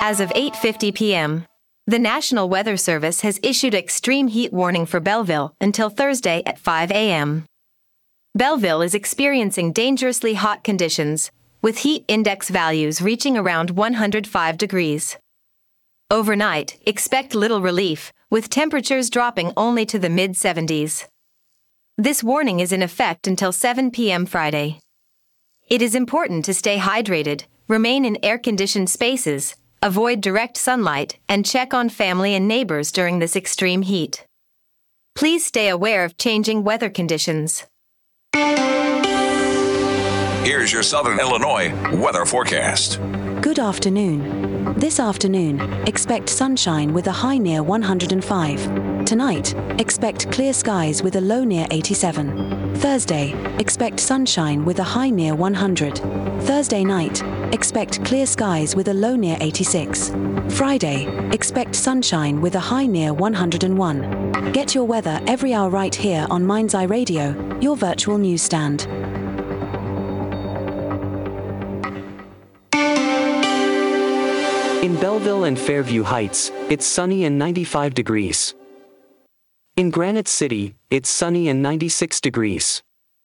As of 8:50 p.m., the National Weather Service has issued extreme heat warning for Belleville until Thursday at 5 a.m. Belleville is experiencing dangerously hot conditions, with heat index values reaching around 105 degrees. Overnight, expect little relief, with temperatures dropping only to the mid-70s. This warning is in effect until 7 p.m. Friday. It is important to stay hydrated, remain in air-conditioned spaces, avoid direct sunlight, and check on family and neighbors during this extreme heat. Please stay aware of changing weather conditions. Here's your Southern Illinois weather forecast. Good afternoon. This afternoon, expect sunshine with a high near 105. Tonight, expect clear skies with a low near 87. Thursday, expect sunshine with a high near 100. Thursday night, expect clear skies with a low near 86. Friday, expect sunshine with a high near 101. Get your weather every hour right here on Mind's Eye Radio, your virtual newsstand. In Belleville and Fairview Heights, it's sunny and 95 degrees. In Granite City, it's sunny and 96 degrees.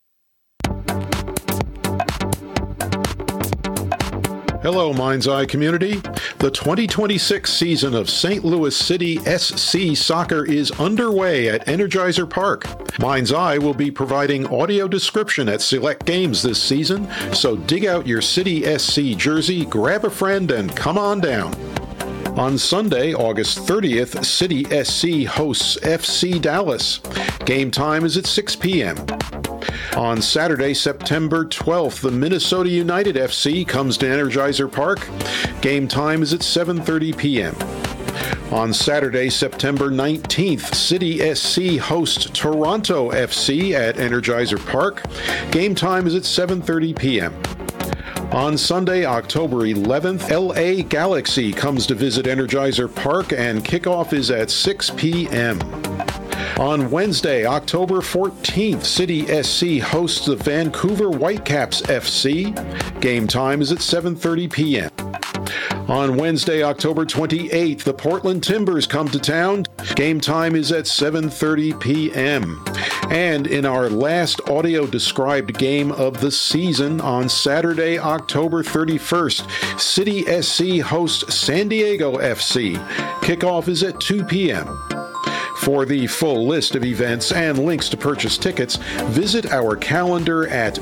Hello, Mind's Eye community. The 2026 season of St. Louis City SC Soccer is underway at Energizer Park. Mind's Eye will be providing audio description at select games this season, so dig out your City SC jersey, grab a friend, and come on down. On Sunday, August 30th, City SC hosts FC Dallas. Game time is at 6 p.m. On Saturday, September 12th, the Minnesota United FC comes to Energizer Park. Game time is at 7:30 p.m. On Saturday, September 19th, City SC hosts Toronto FC at Energizer Park. Game time is at 7:30 p.m. On Sunday, October 11th, LA Galaxy comes to visit Energizer Park and kickoff is at 6 p.m. On Wednesday, October 14th, City SC hosts the Vancouver Whitecaps FC. Game time is at 7:30 p.m. On Wednesday, October 28th, the Portland Timbers come to town. Game time is at 7:30 p.m. And in our last audio-described game of the season, on Saturday, October 31st, City SC hosts San Diego FC. Kickoff is at 2 p.m. For the full list of events and links to purchase tickets, visit our calendar at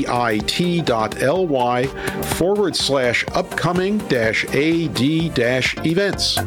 bit.ly/upcoming-ad-events.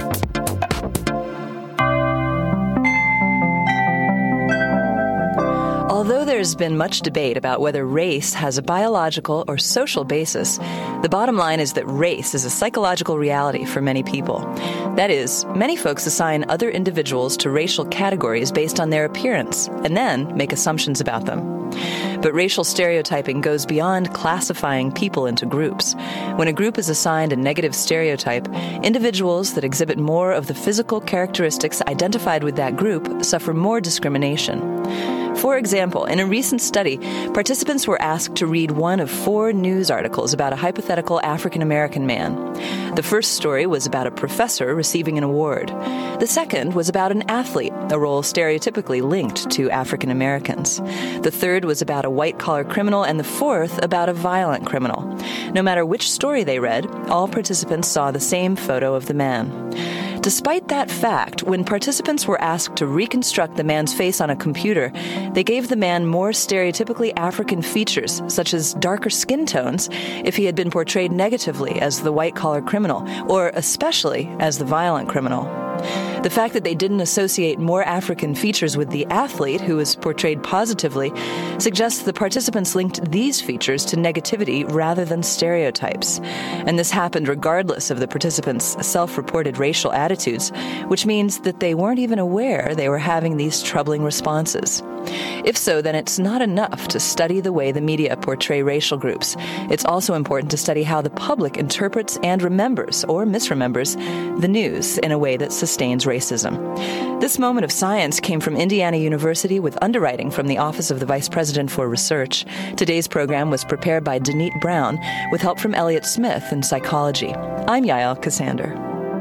Although there's been much debate about whether race has a biological or social basis, the bottom line is that race is a psychological reality for many people. That is, many folks assign other individuals to racial categories based on their appearance, and then make assumptions about them. But racial stereotyping goes beyond classifying people into groups. When a group is assigned a negative stereotype, individuals that exhibit more of the physical characteristics identified with that group suffer more discrimination. For example, in a recent study, participants were asked to read one of 4 news articles about a hypothetical African-American man. The first story was about a professor receiving an award. The second was about an athlete, a role stereotypically linked to African Americans. The third was about a white-collar criminal, and the fourth about a violent criminal. No matter which story they read, all participants saw the same photo of the man. Despite that fact, when participants were asked to reconstruct the man's face on a computer, they gave the man more stereotypically African features, such as darker skin tones, if he had been portrayed negatively as the white-collar criminal, or especially as the violent criminal. The fact that they didn't associate more African features with the athlete, who was portrayed positively, suggests the participants linked these features to negativity rather than stereotypes. And this happened regardless of the participants' self-reported racial attitudes, which means that they weren't even aware they were having these troubling responses. If so, then it's not enough to study the way the media portray racial groups. It's also important to study how the public interprets and remembers or misremembers the news in a way that sustains racism. This moment of science came from Indiana University with underwriting from the Office of the Vice President for Research. Today's program was prepared by Denise Brown with help from Elliott Smith in psychology. I'm Yael Cassander.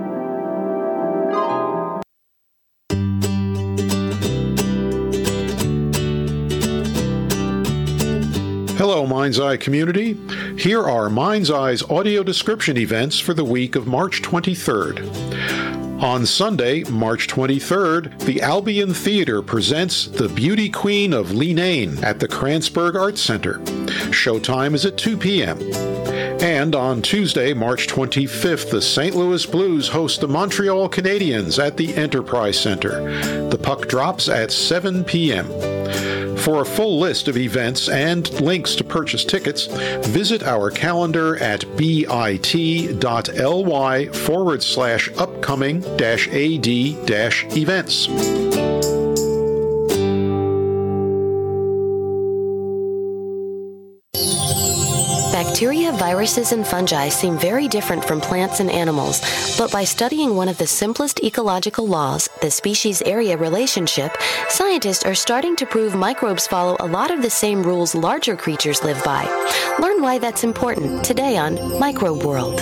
Hello, Mind's Eye community. Here are Mind's Eye's audio description events for the week of March 23rd. On Sunday, March 23rd, the Albion Theater presents The Beauty Queen of Leenane at the Kranzberg Arts Center. Showtime is at 2 p.m. And on Tuesday, March 25th, the St. Louis Blues host the Montreal Canadiens at the Enterprise Center. The puck drops at 7 p.m. For a full list of events and links to purchase tickets, visit our calendar at bit.ly/upcoming-ad-events. Bacteria, viruses, and fungi seem very different from plants and animals, but by studying one of the simplest ecological laws, the species-area relationship, scientists are starting to prove microbes follow a lot of the same rules larger creatures live by. Learn why that's important today on Microbe World.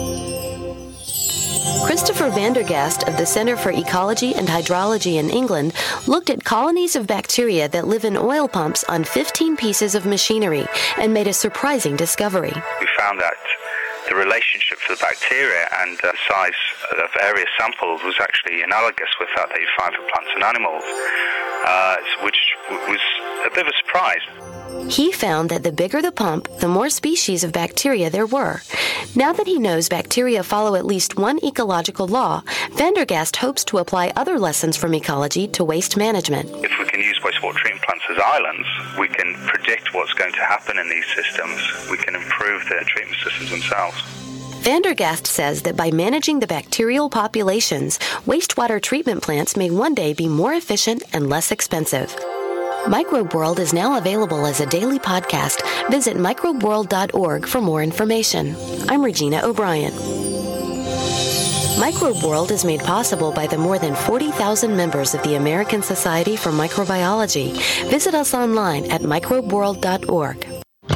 Christopher Vandergast of the Center for Ecology and Hydrology in England looked at colonies of bacteria that live in oil pumps on 15 pieces of machinery and made a surprising discovery. We found that the relationship for the bacteria and the size of various samples was actually analogous with that you find for plants and animals, which was a bit of a surprise. He found that the bigger the pump, the more species of bacteria there were. Now that he knows bacteria follow at least one ecological law, Vandergast hopes to apply other lessons from ecology to waste management. If we can use wastewater treatment plants as islands, we can predict what's going to happen in these systems. We can improve the treatment systems themselves. Vandergast says that by managing the bacterial populations, wastewater treatment plants may one day be more efficient and less expensive. Microbe World is now available as a daily podcast. Visit microbeworld.org for more information. I'm Regina O'Brien. Microbe World is made possible by the more than 40,000 members of the American Society for Microbiology. Visit us online at microbeworld.org.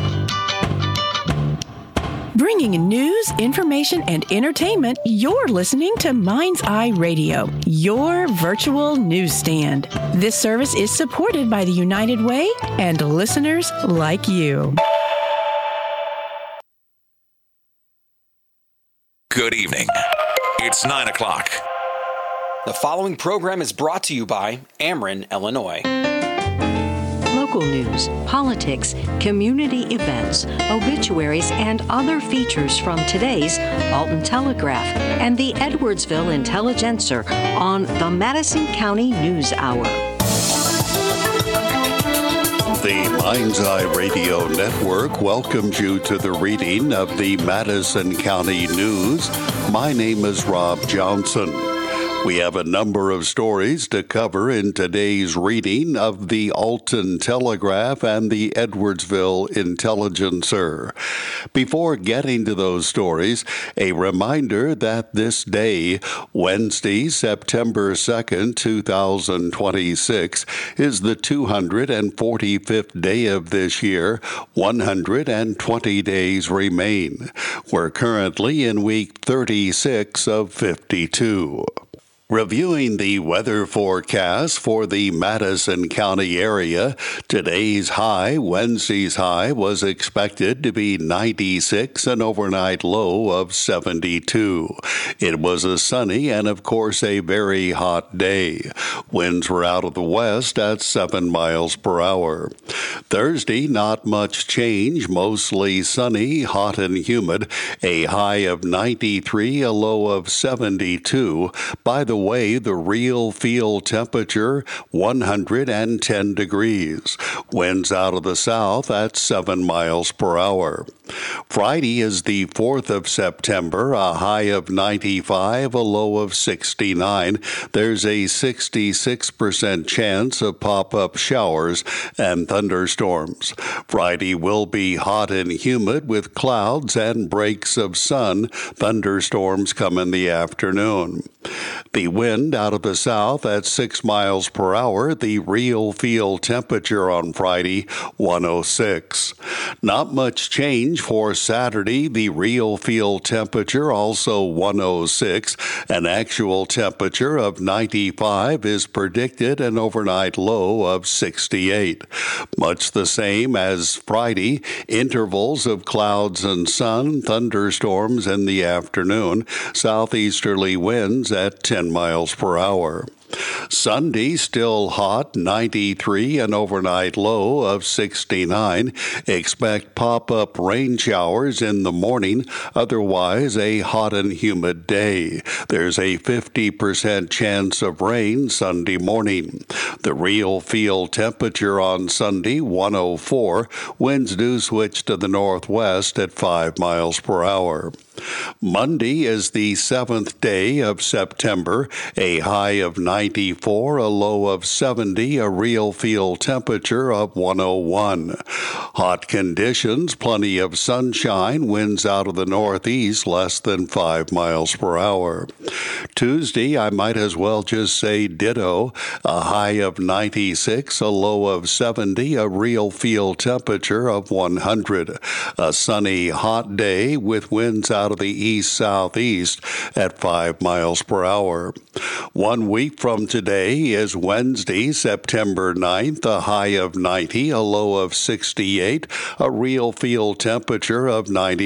Bringing news, information, and entertainment, you're listening to Mind's Eye Radio, your virtual newsstand. This service is supported by the United Way and listeners like you. Good evening. It's 9 o'clock. The following program is brought to you by Ameren, Illinois. Local news, politics, community events, obituaries, and other features from today's Alton Telegraph and the Edwardsville Intelligencer on the Madison County News Hour. The Mind's Eye Radio Network welcomes you to the reading of the Madison County News. My name is Rob Johnson. We have a number of stories to cover in today's reading of the Alton Telegraph and the Edwardsville Intelligencer. Before getting to those stories, a reminder that this day, Wednesday, September 2nd, 2026, is the 245th day of this year. 120 days remain. We're currently in week 36 of 52. Reviewing the weather forecast for the Madison County area, today's high, Wednesday's high, was expected to be 96, an overnight low of 72. It was a sunny and, of course, a very hot day. Winds were out of the west at 7 miles per hour. Thursday, not much change, mostly sunny, hot and humid, a high of 93, a low of 72. By the way, the real field temperature 110 degrees. Winds out of the south at 7 miles per hour. Friday is the 4th of September, a high of 95, a low of 69. There's a 66% chance of pop-up showers and thunderstorms. Friday will be hot and humid with clouds and breaks of sun. Thunderstorms come in the afternoon. The wind out of the south at 6 miles per hour. The real field temperature on Friday, 106. Not much change for Saturday. The real field temperature also 106. An actual temperature of 95 is predicted, an overnight low of 68. Much the same as Friday. Intervals of clouds and sun, thunderstorms in the afternoon. Southeasterly winds at 10 miles per hour. Sunday, still hot, 93, an overnight low of 69. Expect pop-up rain showers in the morning, otherwise a hot and humid day. There's a 50% chance of rain Sunday morning. The real field temperature on Sunday, 104. Winds do switch to the northwest at 5 miles per hour. Monday is the 7th day of September, a high of 94, a low of 70, a real field temperature of 101. Hot conditions, plenty of sunshine, winds out of the northeast less than 5 miles per hour. Tuesday, I might as well just say ditto, a high of 96, a low of 70, a real field temperature of 100. A sunny, hot day with winds out of the east-southeast at 5 miles per hour. 1 week from today is Wednesday, September 9th, a high of 90, a low of 68, a real field temperature of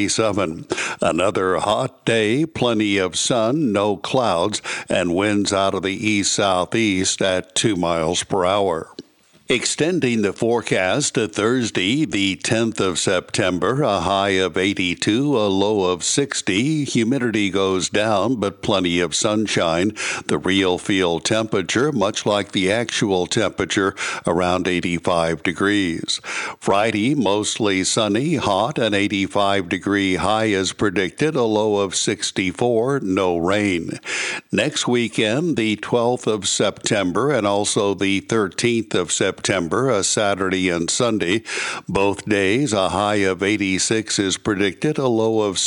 97. Another hot day, plenty of sun, no clouds, and winds out of the east-southeast at 2 miles per hour. Extending the forecast to Thursday, the 10th of September, a high of 82, a low of 60. Humidity goes down, but plenty of sunshine. The real field temperature, much like the actual temperature, around 85 degrees. Friday, mostly sunny, hot, an 85-degree high is predicted, a low of 64, no rain. Next weekend, the 12th of September, and also the 13th of September, a Saturday and Sunday. Both days, a high of 86 is predicted, a low of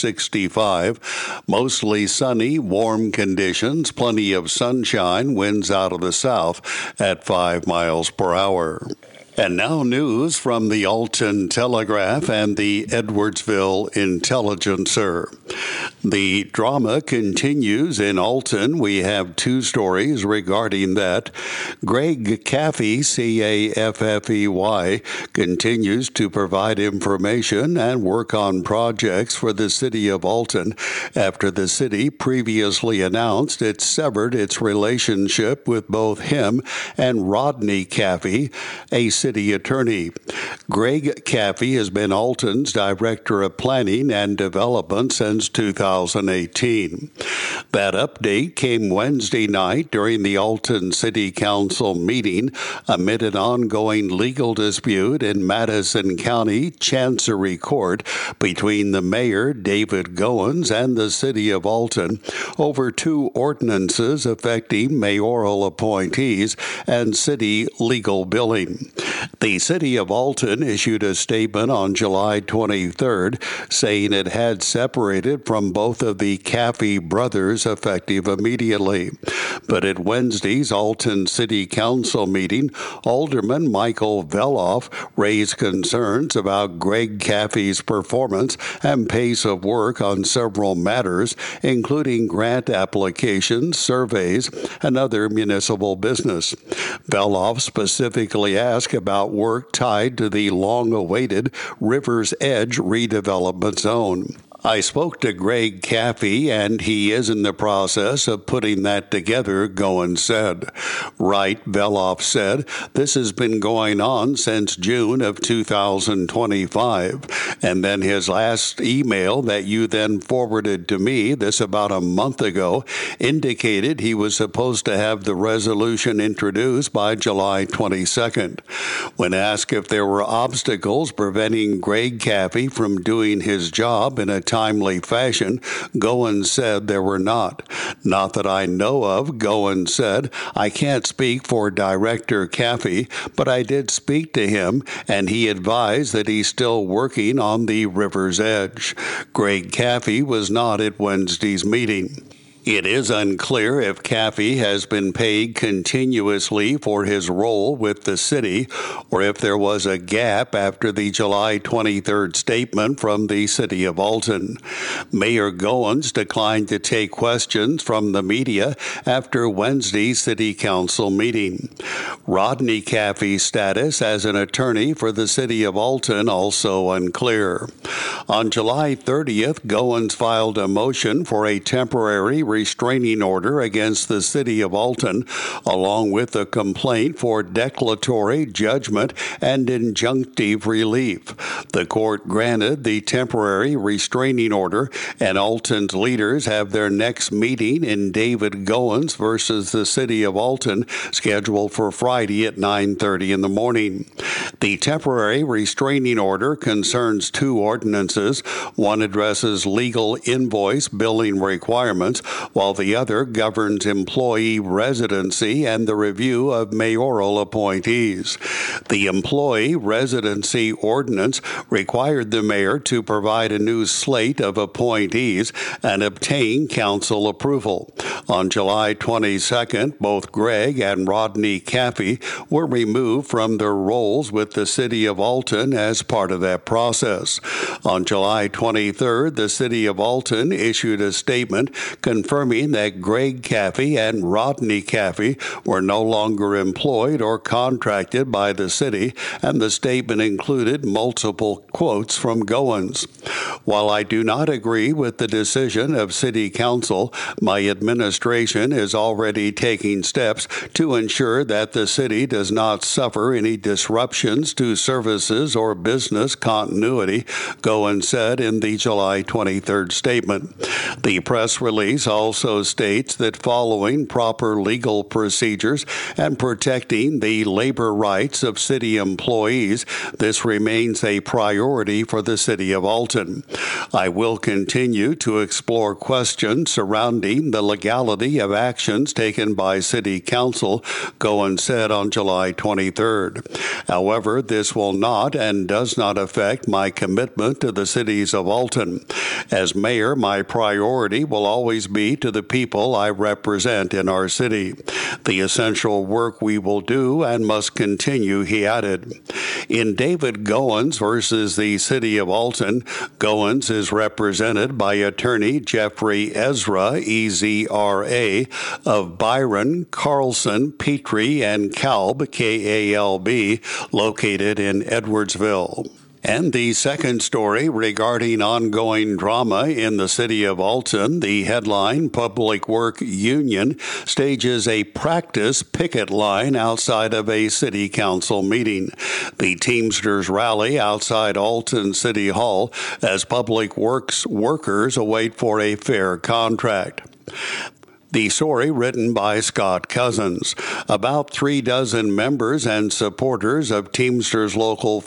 65. Mostly sunny, warm conditions, plenty of sunshine, winds out of the south at 5 miles per hour. And now news from the Alton Telegraph and the Edwardsville Intelligencer. The drama continues in Alton. We have two stories regarding that. Greg Caffey, C-A-F-F-E-Y, continues to provide information and work on projects for the city of Alton after the city previously announced it severed its relationship with both him and Rodney Caffey, a city attorney. Greg Caffey has been Alton's Director of Planning and Development since 2018. That update came Wednesday night during the Alton City Council meeting amid an ongoing legal dispute in Madison County Chancery Court between the mayor, David Goins, and the city of Alton over two ordinances affecting mayoral appointees and city legal billing. The city of Alton issued a statement on July 23rd saying it had separated from both of the Caffey brothers effective immediately. But at Wednesday's Alton City Council meeting, Alderman Michael Veloff raised concerns about Greg Caffey's performance and pace of work on several matters, including grant applications, surveys, and other municipal business. Veloff specifically asked about work tied to the long-awaited River's Edge redevelopment zone. I spoke to Greg Caffey, and he is in the process of putting that together, Goins said. Right, Veloff said, this has been going on since June of 2025. And then his last email that you then forwarded to me, this about a month ago, indicated he was supposed to have the resolution introduced by July 22nd. When asked if there were obstacles preventing Greg Caffey from doing his job in a timely fashion, Goins said there were not. Not that I know of, Goins said. I can't speak for Director Caffey, but I did speak to him, and he advised that he's still working on the river's edge. Greg Caffey was not at Wednesday's meeting. It is unclear if Caffey has been paid continuously for his role with the city or if there was a gap after the July 23rd statement from the city of Alton. Mayor Goins declined to take questions from the media after Wednesday's city council meeting. Rodney Caffey's status as an attorney for the city of Alton also unclear. On July 30th, Goins filed a motion for a temporary restraining order against the city of Alton, along with a complaint for declaratory judgment and injunctive relief. The court granted the temporary restraining order, and Alton's leaders have their next meeting in David Goins versus the city of Alton, scheduled for Friday at 9:30 in the morning. The temporary restraining order concerns two ordinances. One addresses legal invoice billing requirements, while the other governs employee residency and the review of mayoral appointees. The employee residency ordinance required the mayor to provide a new slate of appointees and obtain council approval. On July 22nd, both Greg and Rodney Caffey were removed from their roles with the city of Alton as part of that process. On July 23rd, the city of Alton issued a statement confirming that Greg Caffey and Rodney Caffey were no longer employed or contracted by the city, and the statement included multiple quotes from Goins. While I do not agree with the decision of City Council, my administration is already taking steps to ensure that the city does not suffer any disruptions to services or business continuity, Goins said in the July 23rd statement. The press release also states that following proper legal procedures and protecting the labor rights of city employees, this remains a priority for the city of Alton. I will continue to explore questions surrounding the legality of actions taken by City Council, Goins said on July 23rd. However, this will not and does not affect my commitment to the cities of Alton. As mayor, my priority will always be to the people I represent in our city. The essential work we will do and must continue, he added. In David Goins versus the city of Alton, Goins is represented by attorney Jeffrey Ezra, EZRA, of Byron, Carlson, Petrie, and Kalb, KALB, located in Edwardsville. And the second story regarding ongoing drama in the city of Alton, the headline, Public Work Union stages a practice picket line outside of a city council meeting. The Teamsters rally outside Alton City Hall as Public Works workers await for a fair contract. The story written by Scott Cousins. About 36 members and supporters of Teamsters Local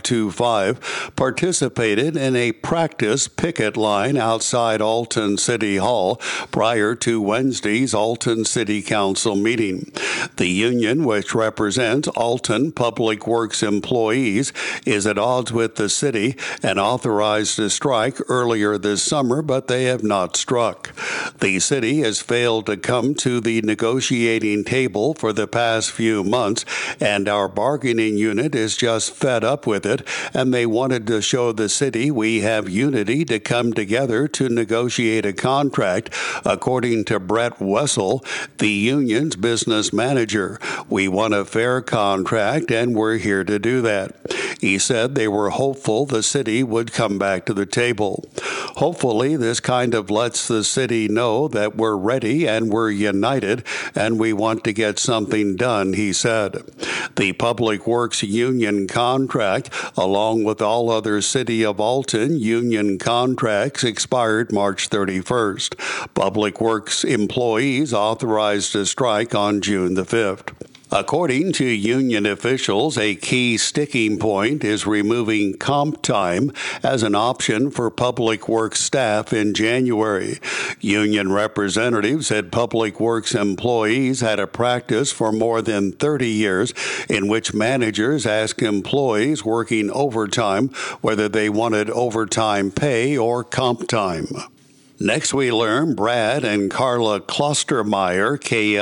525 participated in a practice picket line outside Alton City Hall prior to Wednesday's Alton City Council meeting. The union, which represents Alton Public Works employees, is at odds with the city and authorized a strike earlier this summer, but they have not struck. The city has failed failed to come to the negotiating table for the past few months, and our bargaining unit is just fed up with it, and they wanted to show the city we have unity to come together to negotiate a contract, according to Brett Wessel, the union's business manager. We want a fair contract, and we're here to do that. He said they were hopeful the city would come back to the table. Hopefully, this kind of lets the city know that we're ready and we're united and we want to get something done, he said. The Public Works union contract, along with all other City of Alton union contracts, expired March 31st. Public Works employees authorized a strike on June the 5th. According to union officials, a key sticking point is removing comp time as an option for public works staff in January. Union representatives said public works employees had a practice for more than 30 years in which managers asked employees working overtime whether they wanted overtime pay or comp time. Next, we learn Brad and Carla Klostermeier,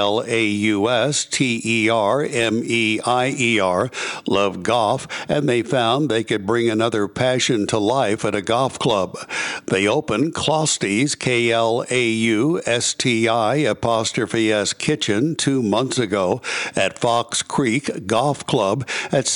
Klaustermeier, love golf, and they found they could bring another passion to life at a golf club. They opened Klosty's, Klausti''s Kitchen 2 months ago at Fox Creek Golf Club at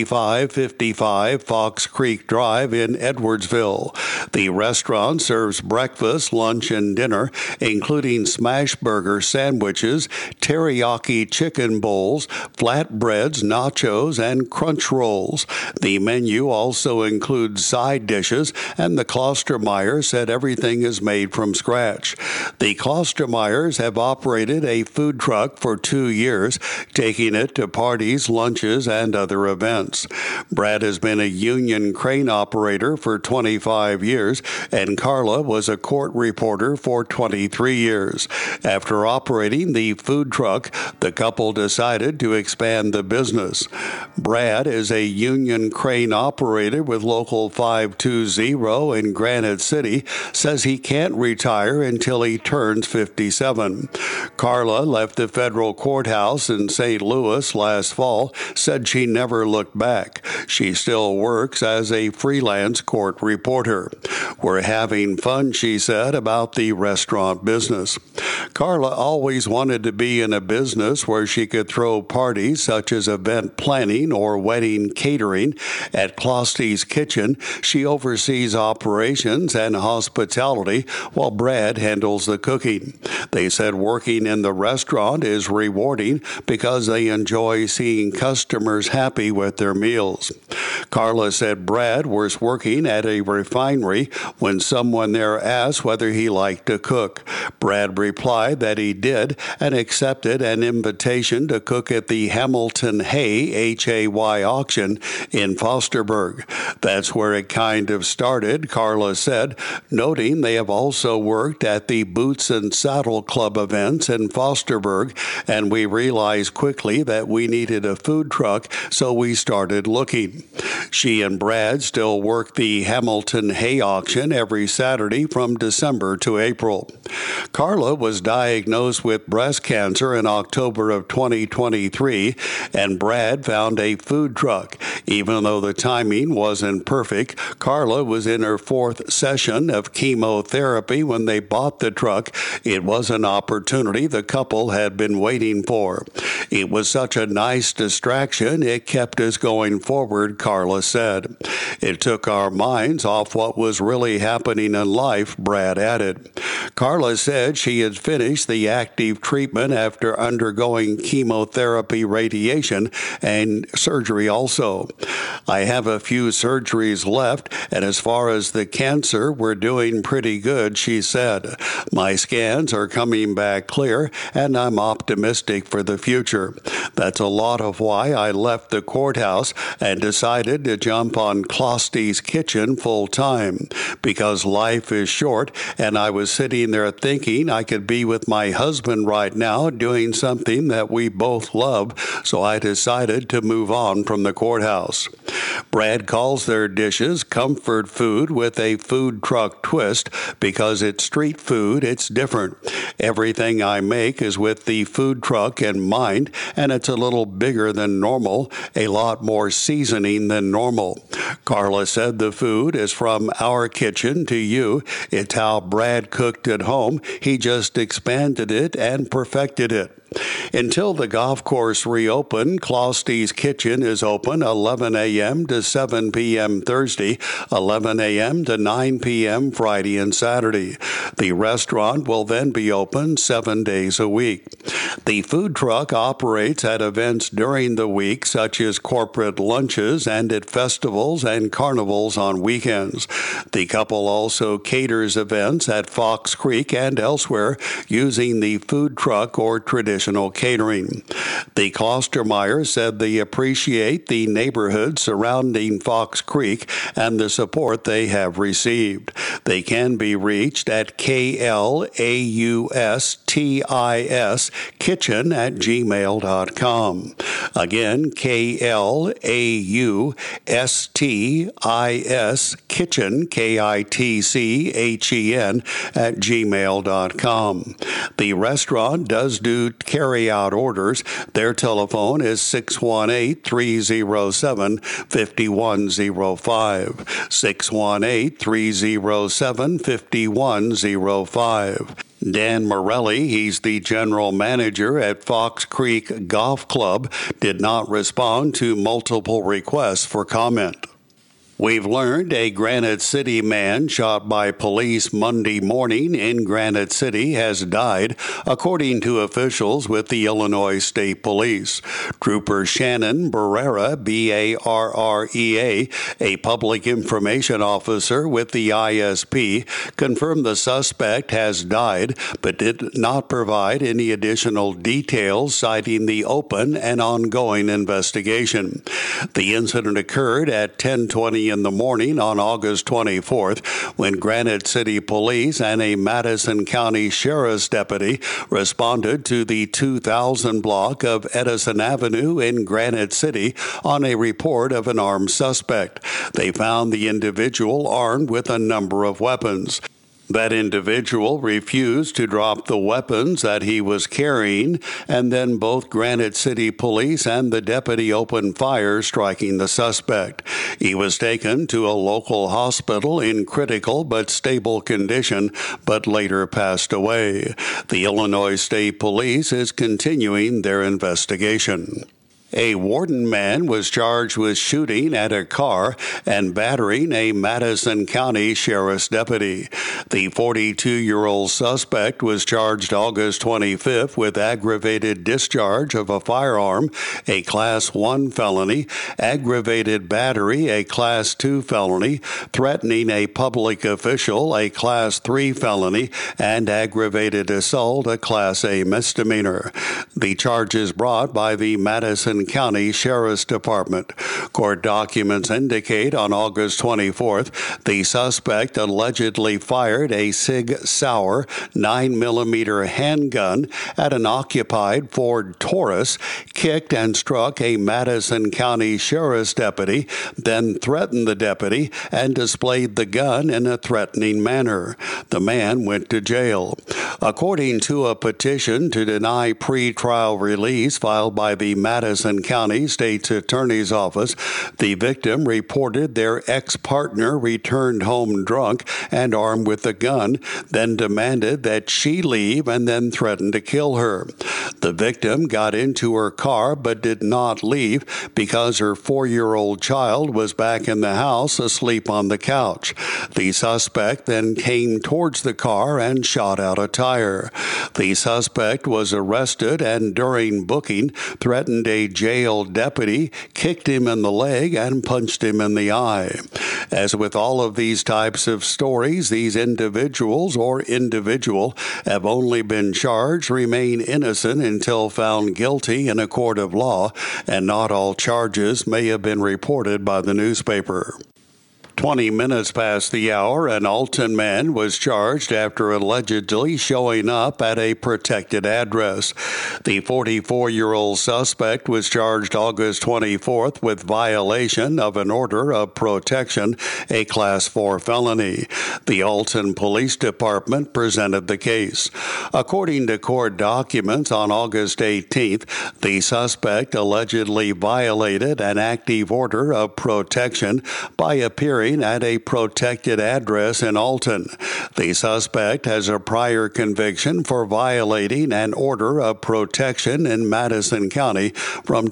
6555 Fox Creek Drive in Edwardsville. The restaurant serves breakfast, lunch, and dinner, including smash burger sandwiches, teriyaki chicken bowls, flatbreads, nachos, and crunch rolls. The menu also includes side dishes, and the Klostermeier said everything is made from scratch. The Klostermeiers have operated a food truck for 2 years, taking it to parties, lunches, and other events. Brad has been a union crane operator for 25 years, and Carla was a court reporter for 23 years. After operating the food truck, the couple decided to expand the business. Brad is a union crane operator with Local 520 in Granite City, says he can't retire until he turns 57. Carla left the federal courthouse in St. Louis last fall, said she never looked back. She still works as a freelance court reporter. We're having fun, she said, about the restaurant business. Carla always wanted to be in a business where she could throw parties such as event planning or wedding catering. At Klosty's Kitchen, she oversees operations and hospitality while Brad handles the cooking. They said working in the restaurant is rewarding because they enjoy seeing customers happy with their meals. Carla said Brad was working at a refinery when someone there asked whether he liked to cook. Brad replied that he did and accepted an invitation to cook at the Hamilton Hay, Hay auction in Fosterburg. That's where it kind of started, Carla said, noting they have also worked at the Boots and Saddle Club events in Fosterburg, and we realized quickly that we needed a food truck, so we started looking. She and Brad still work the Hamilton Hay auction every Saturday from December to April. Carla was diagnosed with breast cancer in October of 2023, and Brad found a food truck. Even though the timing wasn't perfect, Carla was in her 4th session of chemotherapy when they bought the truck. It was an opportunity the couple had been waiting for. It was such a nice distraction, it kept us going forward, Carla said. It took our minds off what was really happening in life, Brad added. Carla said she had finished the active treatment after undergoing chemotherapy, radiation, and surgery also. I have a few surgeries left, and as far as the cancer, we're doing pretty good, she said. My scans are coming back clear, and I'm optimistic for the future. That's a lot of why I left the courthouse and decided to jump on Klosty's Kitchen full time. Because life is short, and I was sitting there thinking I could be with my husband right now doing something that we both love, so I decided to move on from the courthouse. Brad calls their dishes comfort food with a food truck twist because it's street food, it's different. Everything I make is with the food truck in mind, and it's a little bigger than normal, a lot more seasoning than normal. Carla said the food is from our kitchen to you. It's how Brad cooked at home. He just expanded it and perfected it. Until the golf course reopened, Closty's Kitchen is open 11 a.m. to 7 p.m. Thursday, 11 a.m. to 9 p.m. Friday and Saturday. The restaurant will then be open 7 days a week. The food truck operates at events during the week, such as corporate lunches, and at festivals and carnivals on weekends. The couple also caters events at Fox Creek and elsewhere using the food truck or traditional catering. The Klostermeyers said they appreciate the neighborhood surrounding Fox Creek and the support they have received. They can be reached at KLAUSTIS kitchen@gmail.com. Again, KLAUSTIS kitchen, KITCHEN@gmail.com. The restaurant does do carry-out orders. Their telephone is 618-307-5105. 618-307-5105. Dan Morelli, he's the general manager at Fox Creek Golf Club, did not respond to multiple requests for comment. We've learned a Granite City man shot by police Monday morning in Granite City has died, according to officials with the Illinois State Police. Trooper Shannon Barrera, B-A-R-R-E-A, a public information officer with the ISP, confirmed the suspect has died, but did not provide any additional details, citing the open and ongoing investigation. The incident occurred at 10:20 in the morning on August 24th when Granite City Police and a Madison County Sheriff's deputy responded to the 2000 block of Edison Avenue in Granite City on a report of an armed suspect. They found the individual armed with a number of weapons. That individual refused to drop the weapons that he was carrying, and then both Granite City Police and the deputy opened fire, striking the suspect. He was taken to a local hospital in critical but stable condition, but later passed away. The Illinois State Police is continuing their investigation. A Warden man was charged with shooting at a car and battering a Madison County Sheriff's deputy. The 42-year-old suspect was charged August 25th with aggravated discharge of a firearm, a Class 1 felony, aggravated battery, a Class 2 felony, threatening a public official, a Class 3 felony, and aggravated assault, a Class A misdemeanor. The charges brought by the Madison County Sheriff's Department. Court documents indicate on August 24th, the suspect allegedly fired a Sig Sauer 9mm handgun at an occupied Ford Taurus, kicked and struck a Madison County Sheriff's deputy, then threatened the deputy and displayed the gun in a threatening manner. The man went to jail. According to a petition to deny pretrial release filed by the Madison County State's Attorney's Office, the victim reported their ex-partner returned home drunk and armed with a gun, then demanded that she leave and then threatened to kill her. The victim got into her car but did not leave because her 4-year-old child was back in the house asleep on the couch. The suspect then came towards the car and shot out a tire. The suspect was arrested and during booking threatened a jail deputy, kicked him in the leg, and punched him in the eye. As with all of these types of stories, these individuals or individual have only been charged, remain innocent until found guilty in a court of law, and not all charges may have been reported by the newspaper. 20 minutes past the hour, an Alton man was charged after allegedly showing up at a protected address. The 44-year-old suspect was charged August 24th with violation of an order of protection, a Class 4 felony. The Alton Police Department presented the case. According to court documents, on August 18th, the suspect allegedly violated an active order of protection by appearing at a protected address in Alton. The suspect has a prior conviction for violating an order of protection in Madison County from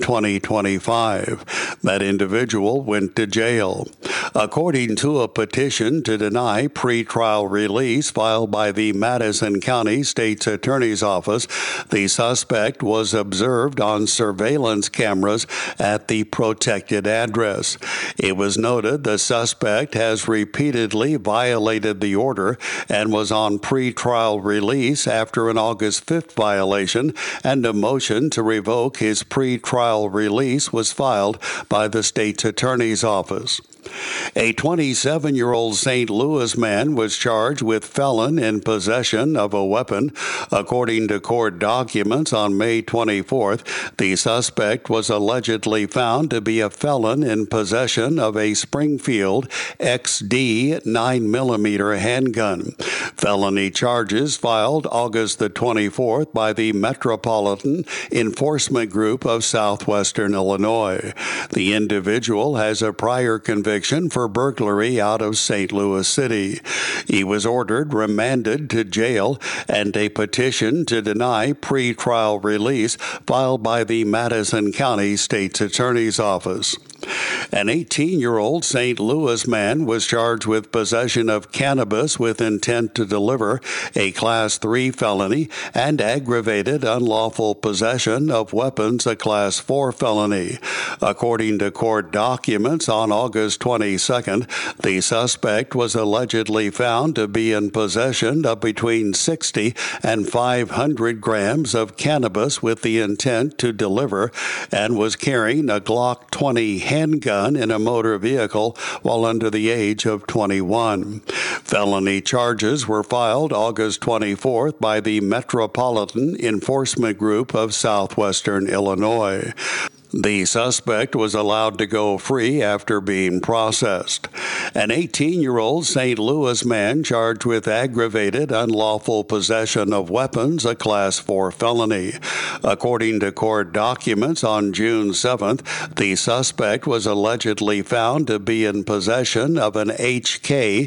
2025. That individual went to jail. According to a petition to deny pretrial release filed by the Madison County State's Attorney's Office, the suspect was observed on surveillance cameras at the protected address. It was noted the suspect has repeatedly violated the order and was on pretrial release after an August 5th violation, and a motion to revoke his pretrial release was filed by the state's attorney's office. A 27-year-old St. Louis man was charged with felon in possession of a weapon. According to court documents, on May 24th, the suspect was allegedly found to be a felon in possession of a Springfield XD 9mm handgun. Felony charges filed August the 24th by the Metropolitan Enforcement Group of Southwestern Illinois. The individual has a prior conviction for burglary out of St. Louis City. He was ordered remanded to jail, and a petition to deny pretrial release filed by the Madison County State's Attorney's Office. An 18-year-old St. Louis man was charged with possession of cannabis with intent to deliver, a Class 3 felony, and aggravated unlawful possession of weapons, a Class 4 felony. According to court documents, on August 22nd, the suspect was allegedly found to be in possession of between 60 and 500 grams of cannabis with the intent to deliver, and was carrying a Glock 20 handgun in a motor vehicle while under the age of 21. Felony charges were filed August 24th by the Metropolitan Enforcement Group of Southwestern Illinois. The suspect was allowed to go free after being processed. An 18-year-old St. Louis man charged with aggravated unlawful possession of weapons, a Class 4 felony. According to court documents, on June 7th, the suspect was allegedly found to be in possession of an HK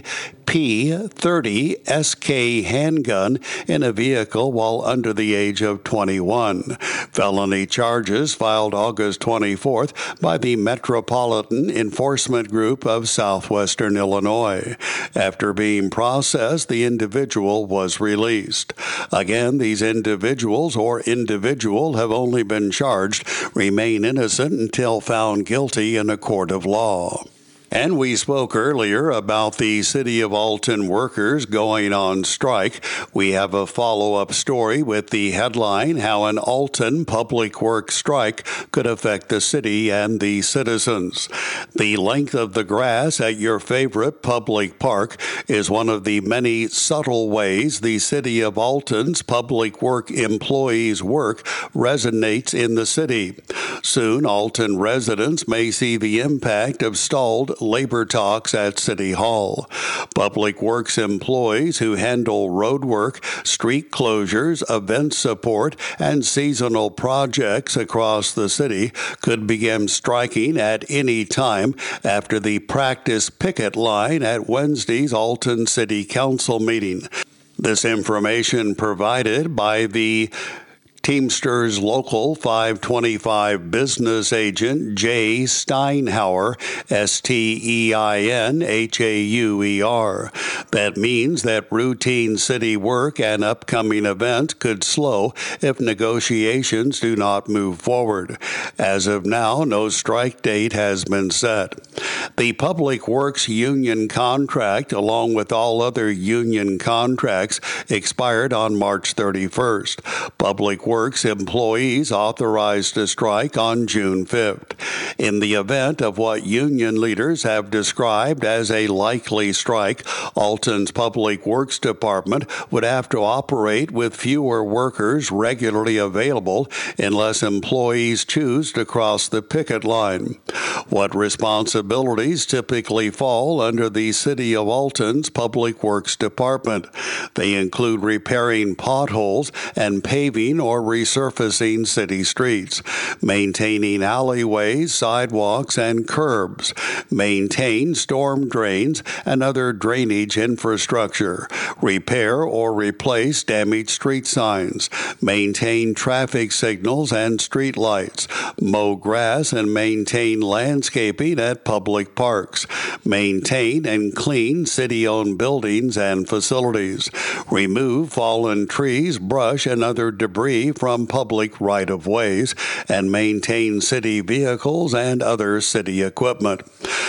P30 SK handgun in a vehicle while under the age of 21. Felony charges filed August 24th by the Metropolitan Enforcement Group of Southwestern Illinois. After being processed, the individual was released. Again, these individuals or individual have only been charged, remain innocent until found guilty in a court of law. And we spoke earlier about the City of Alton workers going on strike. We have a follow-up story with the headline, How an Alton Public Works Strike Could Affect the City and the Citizens. The length of the grass at your favorite public park is one of the many subtle ways the City of Alton's public work employees' work resonates in the city. Soon, Alton residents may see the impact of stalled labor talks at City Hall. Public Works employees who handle road work, street closures, event support, and seasonal projects across the city could begin striking at any time after the practice picket line at Wednesday's Alton City Council meeting. This information provided by the Teamsters Local 525 business agent Jay Steinhauer, Steinhauer. That means that routine city work and upcoming events could slow if negotiations do not move forward. As of now, no strike date has been set. The Public Works union contract, along with all other union contracts, expired on March 31st. Public Works Works employees authorized to strike on June 5th. In the event of what union leaders have described as a likely strike, Alton's Public Works Department would have to operate with fewer workers regularly available unless employees choose to cross the picket line. What responsibilities typically fall under the City of Alton's Public Works Department? They include repairing potholes and paving or resurfacing city streets, maintaining alleyways, sidewalks, and curbs, maintain storm drains and other drainage infrastructure, repair or replace damaged street signs, maintain traffic signals and street lights, mow grass and maintain landscaping at public parks, maintain and clean city-owned buildings and facilities, remove fallen trees, brush, and other debris from public right-of-ways, and maintain city vehicles and other city equipment.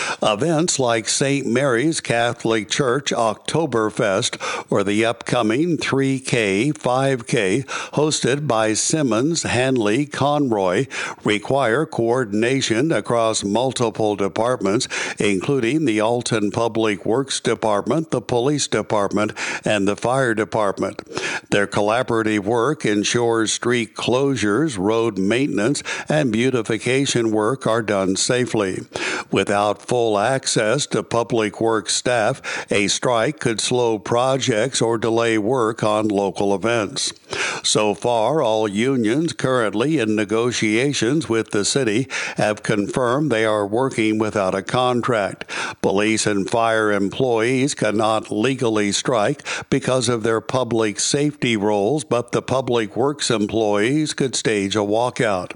Events like St. Mary's Catholic Church Oktoberfest or the upcoming 3K, 5K hosted by Simmons, Hanley, Conroy require coordination across multiple departments, including the Alton Public Works Department, the Police Department, and the Fire Department. Their collaborative work ensures street closures, road maintenance, and beautification work are done safely. Without full access to public works staff, a strike could slow projects or delay work on local events. So far, all unions currently in negotiations with the city have confirmed they are working without a contract. Police and fire employees cannot legally strike because of their public safety roles, but the public works employees could stage a walkout.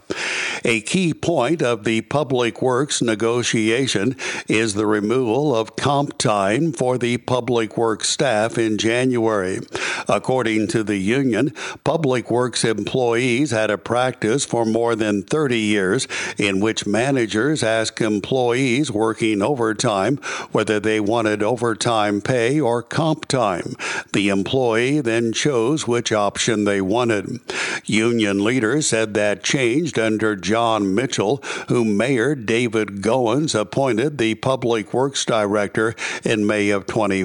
A key point of the public works negotiation is the removal of comp time for the public works staff in January. According to the union, public works employees had a practice for more than 30 years in which managers asked employees working overtime whether they wanted overtime pay or comp time. The employee then chose which option they wanted. Union leaders said that changed under John Mitchell, whom Mayor David Goins appointed the Public Works Director in May of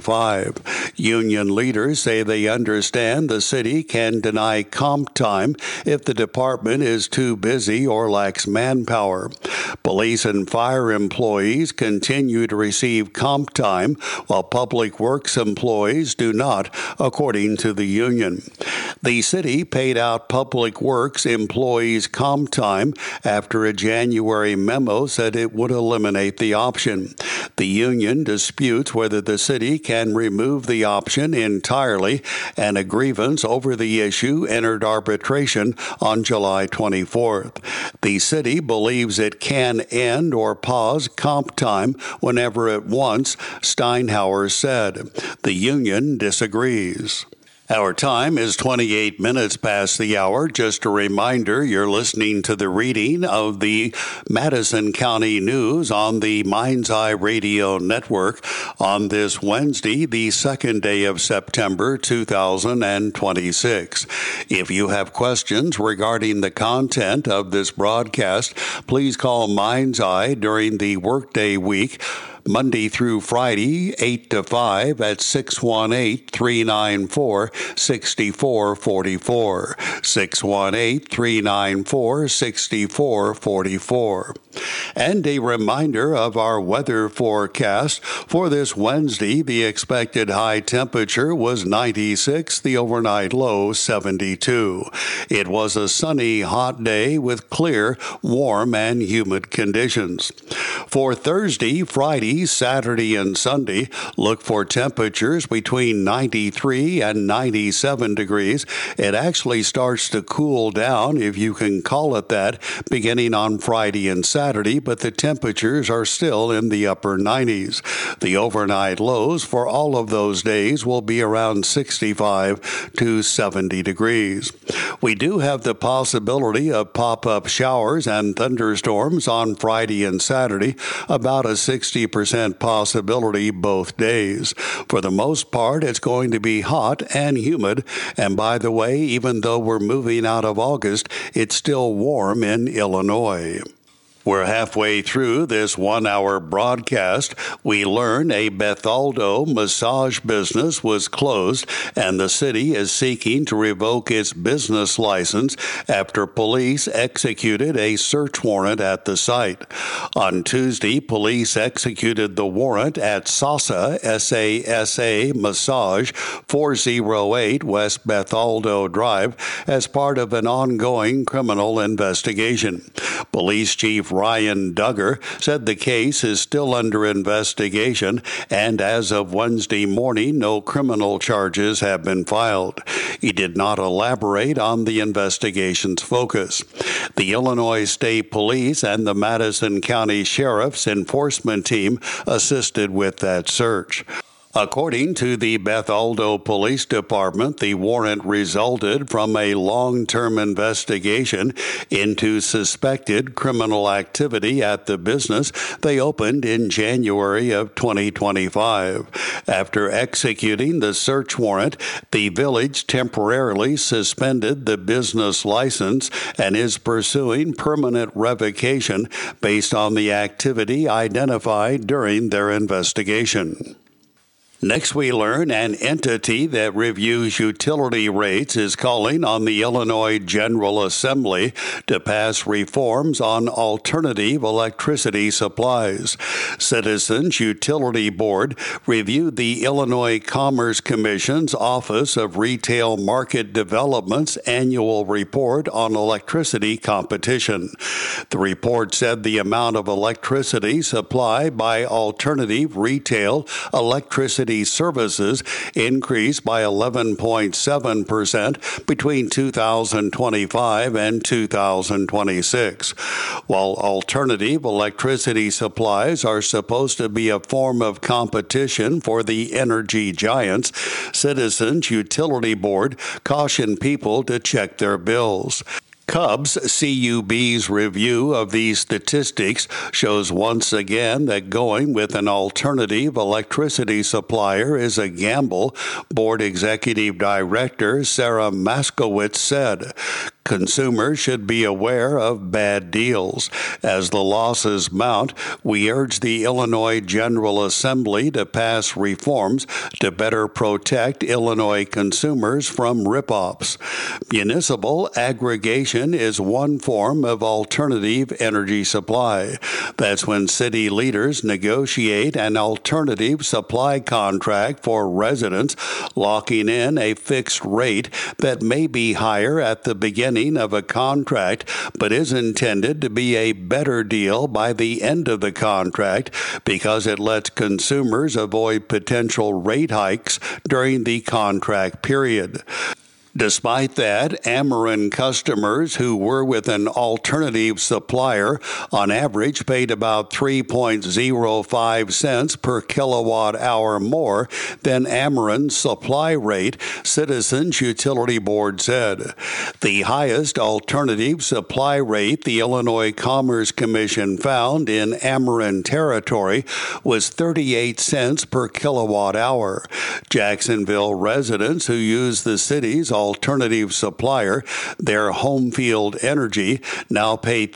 25. Union leaders say they understand the city can deny comp time if the department is too busy or lacks manpower. Police and fire employees continue to receive comp time, while public works employees do not, according to the union. The city paid out public works employees comp time after a January memo said it would eliminate the option. The union disputes whether the city can remove the option entirely, and a grievance over the issue entered arbitration on July 24th. The city believes it can end or pause comp time whenever it wants, Steinhauer said. The union disagrees. Our time is 28 minutes past the hour. Just a reminder, you're listening to the reading of the Madison County News on the Mind's Eye Radio Network on this Wednesday, the 2nd day of September, 2026. If you have questions regarding the content of this broadcast, please call Mind's Eye during the workday week, Monday through Friday, 8 to 5 at 618-394-6444. 618-394-6444. And a reminder of our weather forecast. For this Wednesday, the expected high temperature was 96, the overnight low 72. It was a sunny, hot day with clear, warm, and humid conditions. For Thursday, Friday, Saturday, and Sunday, look for temperatures between 93 and 97 degrees. It actually starts to cool down, if you can call it that, beginning on Friday and Saturday. Saturday, but the temperatures are still in the upper 90s. The overnight lows for all of those days will be around 65 to 70 degrees. We do have the possibility of pop-up showers and thunderstorms on Friday and Saturday, about a 60% possibility both days. For the most part, it's going to be hot and humid, and by the way, even though we're moving out of August, it's still warm in Illinois. We're halfway through this 1-hour broadcast. We learn a Bethalto massage business was closed, and the city is seeking to revoke its business license after police executed a search warrant at the site. On Tuesday, police executed the warrant at Sasa, S-A-S-A Massage, 408 West Bethalto Drive, as part of an ongoing criminal investigation. Police Chief Ryan Duggar said the case is still under investigation, and as of Wednesday morning, no criminal charges have been filed. He did not elaborate on the investigation's focus. The Illinois State Police and the Madison County Sheriff's Enforcement Team assisted with that search. According to the Bethalto Police Department, the warrant resulted from a long-term investigation into suspected criminal activity at the business they opened in January of 2025. After executing the search warrant, the village temporarily suspended the business license and is pursuing permanent revocation based on the activity identified during their investigation. Next, we learn an entity that reviews utility rates is calling on the Illinois General Assembly to pass reforms on alternative electricity supplies. Citizens Utility Board reviewed the Illinois Commerce Commission's Office of Retail Market Development's annual report on electricity competition. The report said the amount of electricity supplied by alternative retail electricity services increased by 11.7% between 2025 and 2026. While alternative electricity supplies are supposed to be a form of competition for the energy giants, Citizens Utility Board cautioned people to check their bills. CUB's review of these statistics shows once again that going with an alternative electricity supplier is a gamble, Board Executive Director Sarah Maskowitz said. Consumers should be aware of bad deals. As the losses mount, we urge the Illinois General Assembly to pass reforms to better protect Illinois consumers from rip-offs. Municipal aggregation is one form of alternative energy supply. That's when city leaders negotiate an alternative supply contract for residents, locking in a fixed rate that may be higher at the beginning of a contract, but is intended to be a better deal by the end of the contract because it lets consumers avoid potential rate hikes during the contract period. Despite that, Ameren customers who were with an alternative supplier on average paid about 3.05 cents per kilowatt hour more than Ameren's supply rate, Citizens Utility Board said. The highest alternative supply rate the Illinois Commerce Commission found in Ameren territory was 38 cents per kilowatt hour. Jacksonville residents who use the city's alternative supplier, their Homefield Energy, now pay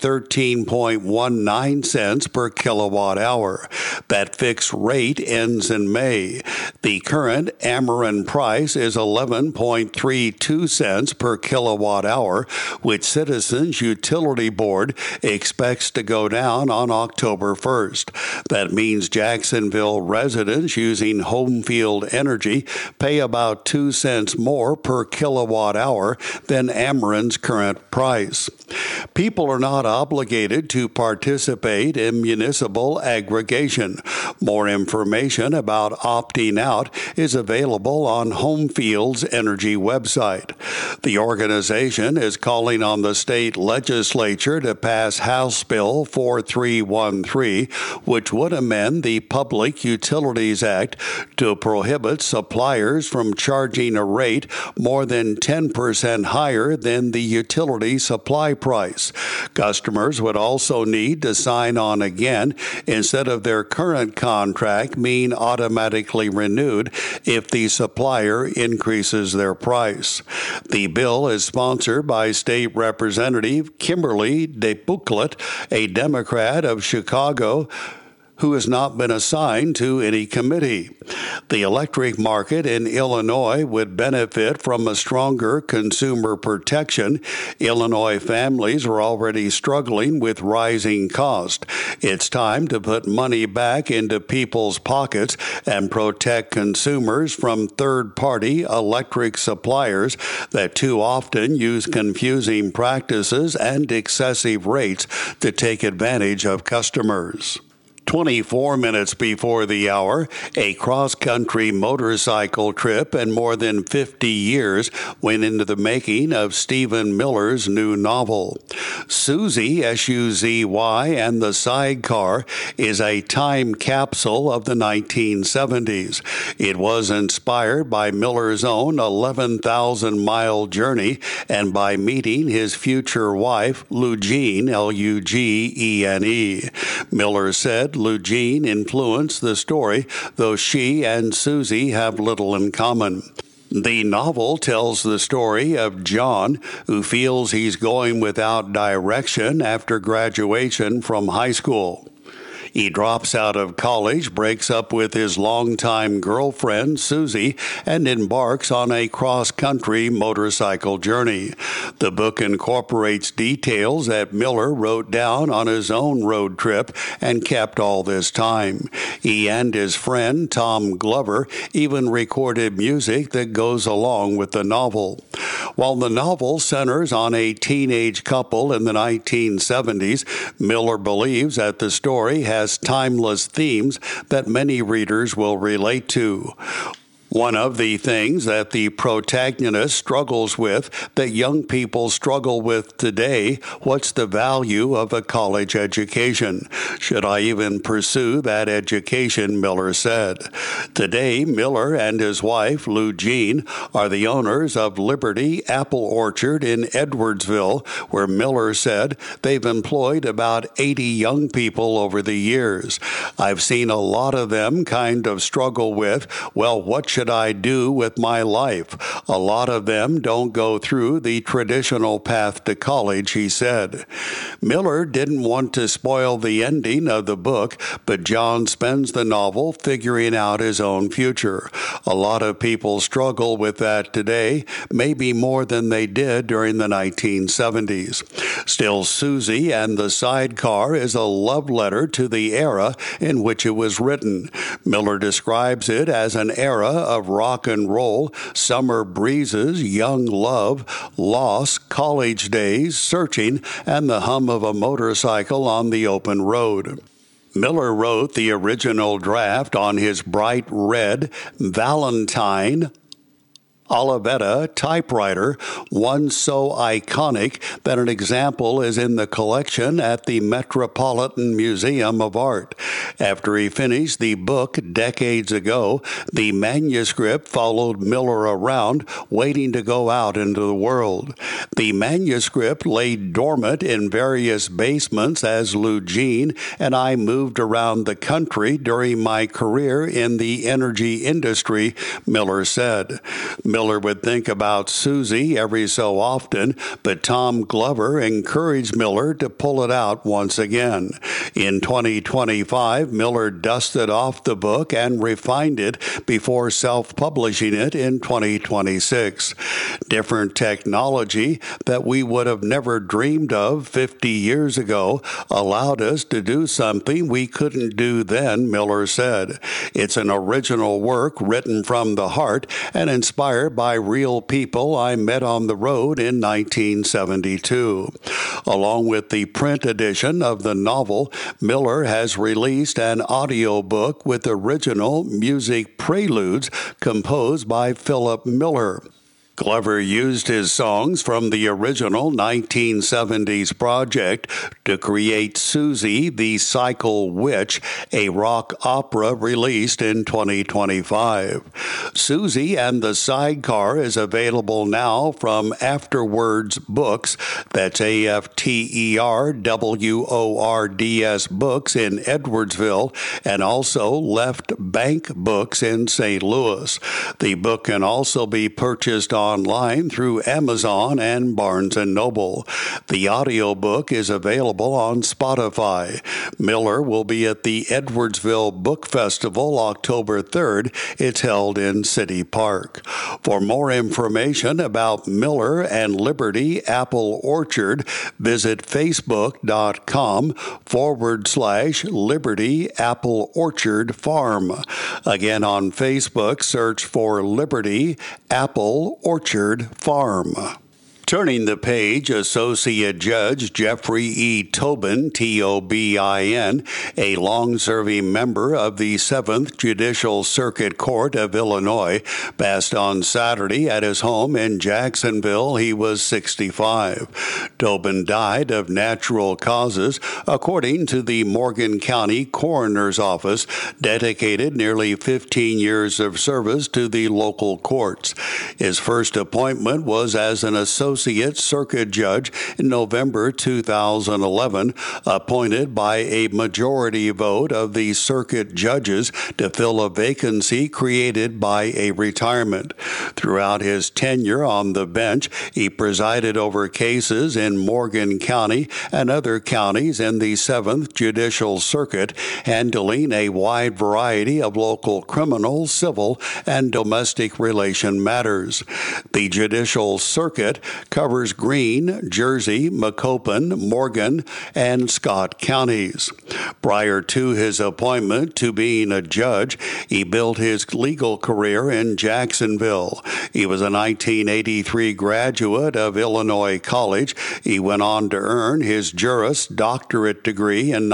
13.19 cents per kilowatt hour. That fixed rate ends in May. The current Ameren price is 11.32 cents per kilowatt hour, which Citizens Utility Board expects to go down on October 1st. That means Jacksonville residents using Homefield Energy pay about 2 cents more per kilowatt kilowatt hour than Ameren's current price. People are not obligated to participate in municipal aggregation. More information about opting out is available on Homefield's Energy website. The organization is calling on the state legislature to pass House Bill 4313, which would amend the Public Utilities Act to prohibit suppliers from charging a rate more than 10% higher than the utility supply price. Customers would also need to sign on again instead of their current contract being automatically renewed if the supplier increases their price. The bill is sponsored by State Representative Kimberly DeBuclet, a Democrat of Chicago, who has not been assigned to any committee. The electric market in Illinois would benefit from a stronger consumer protection. Illinois families are already struggling with rising costs. It's time to put money back into people's pockets and protect consumers from third-party electric suppliers that too often use confusing practices and excessive rates to take advantage of customers. 24 minutes before the hour, a cross-country motorcycle trip and more than 50 years went into the making of Stephen Miller's new novel. Susie, S-U-Z-Y, and the Sidecar is a time capsule of the 1970s. It was inspired by Miller's own 11,000-mile journey and by meeting his future wife, Lugene, L-U-G-E-N-E. Miller said Lugene influenced the story, though she and Susie have little in common. The novel tells the story of John, who feels he's going without direction after graduation from high school. He drops out of college, breaks up with his longtime girlfriend, Susie, and embarks on a cross-country motorcycle journey. The book incorporates details that Miller wrote down on his own road trip and kept all this time. He and his friend, Tom Glover, even recorded music that goes along with the novel. While the novel centers on a teenage couple in the 1970s, Miller believes that the story has timeless themes that many readers will relate to. One of the things that the protagonist struggles with, that young people struggle with today, what's the value of a college education? Should I even pursue that education, Miller said. Today, Miller and his wife, Lugene, are the owners of Liberty Apple Orchard in Edwardsville, where Miller said they've employed about 80 young people over the years. I've seen a lot of them kind of struggle with, well, what should I do with my life? A lot of them don't go through the traditional path to college, he said. Miller didn't want to spoil the ending of the book, but John spends the novel figuring out his own future. A lot of people struggle with that today, maybe more than they did during the 1970s. Still, Susie and the Sidecar is a love letter to the era in which it was written. Miller describes it as an era of rock and roll, summer breezes, young love, loss, college days, searching, and the hum of a motorcycle on the open road. Miller wrote the original draft on his bright red Valentine Olivetta typewriter, one so iconic that an example is in the collection at the Metropolitan Museum of Art. After he finished the book decades ago, the manuscript followed Miller around, waiting to go out into the world. The manuscript lay dormant in various basements as Lugene and I moved around the country during my career in the energy industry, Miller said. Miller would think about Susie every so often, but Tom Glover encouraged Miller to pull it out once again. In 2025, Miller dusted off the book and refined it before self-publishing it in 2026. Different technology that we would have never dreamed of 50 years ago allowed us to do something we couldn't do then, Miller said. It's an original work written from the heart and inspired inspired by real people I met on the road in 1972. Along with the print edition of the novel, Miller has released an audiobook with original music preludes composed by Philip Miller. Glover used his songs from the original 1970s project to create Susie the Cycle Witch, a rock opera released in 2025. Susie and the Sidecar is available now from Afterwards Books, that's AFTERWORDS Books in Edwardsville, and also Left Bank Books in St. Louis. The book can also be purchased online through Amazon and Barnes & Noble. The audiobook is available on Spotify. Miller will be at the Edwardsville Book Festival October 3rd. It's held in City Park. For more information about Miller and Liberty Apple Orchard, visit facebook.com/Liberty Apple Orchard Farm. Again, on Facebook, search for Liberty Apple Orchard Farm. Turning the page, Associate Judge Jeffrey E. Tobin, Tobin, a long-serving member of the 7th Judicial Circuit Court of Illinois, passed on Saturday at his home in Jacksonville. He was 65. Tobin died of natural causes, according to the Morgan County Coroner's Office, dedicated nearly 15 years of service to the local courts. His first appointment was as an Associate Circuit Judge in November 2011, appointed by a majority vote of the circuit judges to fill a vacancy created by a retirement. Throughout his tenure on the bench, he presided over cases in Morgan County and other counties in the 7th Judicial Circuit, handling a wide variety of local criminal, civil, and domestic relation matters. The Judicial Circuit covers Greene, Jersey, Macoupin, Morgan, and Scott counties. Prior to his appointment to being a judge, he built his legal career in Jacksonville. He was a 1983 graduate of Illinois College. He went on to earn his Juris Doctorate degree in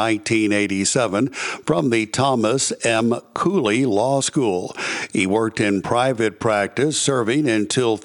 1987 from the Thomas M. Cooley Law School. He worked in private practice, serving until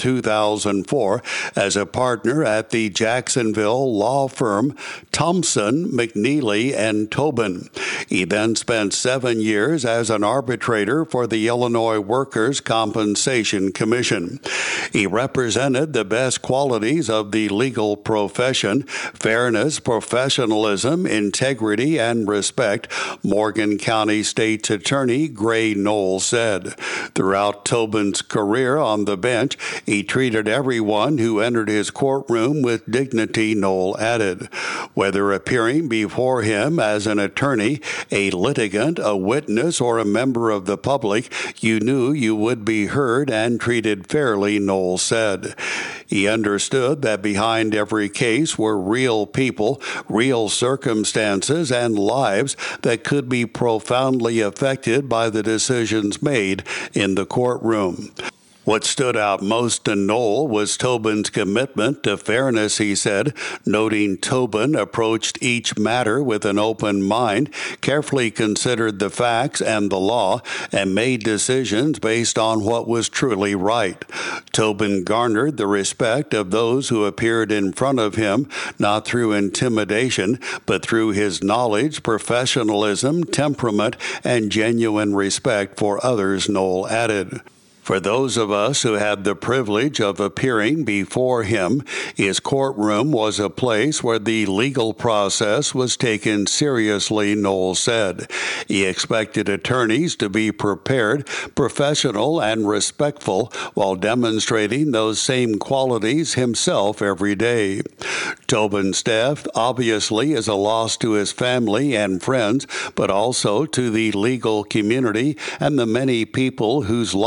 2004 as a partner at the Jacksonville law firm Thompson, McNeely, and Tobin. He then spent 7 years as an arbitrator for the Illinois Workers' Compensation Commission. He represented the best qualities of the legal profession: fairness, professionalism, integrity, and respect, Morgan County State's Attorney Gray Knoll said. Throughout Tobin's career on the bench, he treated everyone who entered his courtroom with dignity, Knoll added. Whether appearing before him as an attorney, a litigant, a witness, or a member of the public, you knew you would be heard and treated fairly, Knoll said. He understood that behind every case were real people, real circumstances, and lives that could be profoundly affected by the decisions made in the courtroom. What stood out most to Knoll was Tobin's commitment to fairness, he said, noting Tobin approached each matter with an open mind, carefully considered the facts and the law, and made decisions based on what was truly right. Tobin garnered the respect of those who appeared in front of him, not through intimidation, but through his knowledge, professionalism, temperament, and genuine respect for others, Knoll added. For those of us who had the privilege of appearing before him, his courtroom was a place where the legal process was taken seriously, Knoll said. He expected attorneys to be prepared, professional, and respectful while demonstrating those same qualities himself every day. Tobin's death obviously is a loss to his family and friends, but also to the legal community and the many people whose lives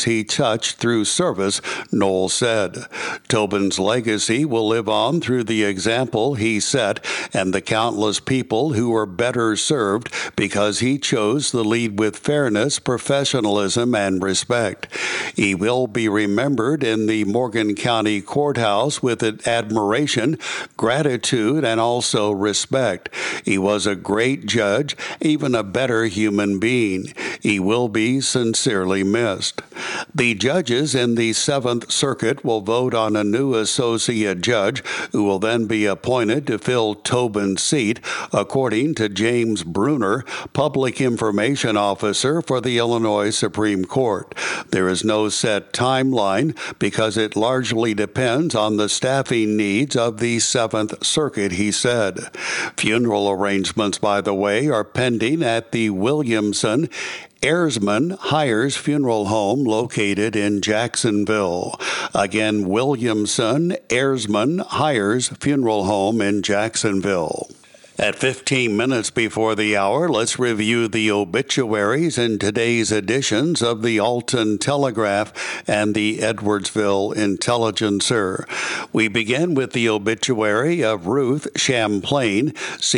he touched through service, Knoll said. Tobin's legacy will live on through the example he set and the countless people who were better served because he chose to lead with fairness, professionalism, and respect. He will be remembered in the Morgan County Courthouse with admiration, gratitude, and also respect. He was a great judge, even a better human being. He will be sincerely missed. The judges in the Seventh Circuit will vote on a new associate judge who will then be appointed to fill Tobin's seat, according to James Bruner, Public Information Officer for the Illinois Supreme Court. There is no set timeline because it largely depends on the staffing needs of the Seventh Circuit, he said. Funeral arrangements, by the way, are pending at the Williamson Erzman Hires Funeral Home located in Jacksonville. Again, Williamson Erzman Hires Funeral Home in Jacksonville. At 15 minutes before the hour, let's review the obituaries in today's editions of the Alton Telegraph and the Edwardsville Intelligencer. We begin with the obituary of Ruth Champlain,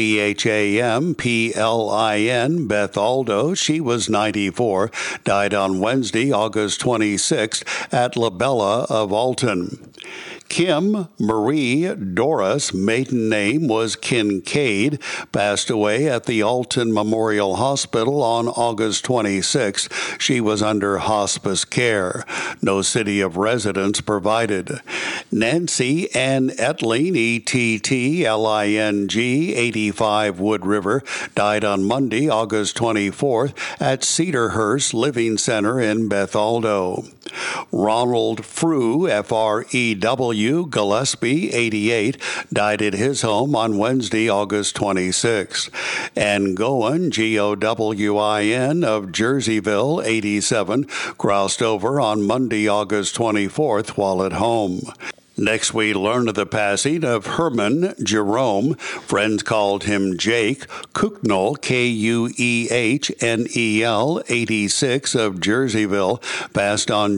Champlin, Beth Aldo. She was 94, died on Wednesday, August 26th at La Bella of Alton. Kim Marie Doris, maiden name was Kincaid, passed away at the Alton Memorial Hospital on August 26. She was under hospice care. No city of residence provided. Nancy Ann Etling, Etting, 85, Wood River, died on Monday, August 24th at Cedarhurst Living Center in Beth Aldo. Ronald Frew, Frew, Gillespie, 88, died at his home on Wednesday, August 26. Ann Gowan, Gowin, of Jerseyville, 87, crossed over on Monday, August 24th while at home. Next, we learn of the passing of Herman Jerome. Friends called him Jake Kuechnel, Kuehnel, 86, of Jerseyville, passed on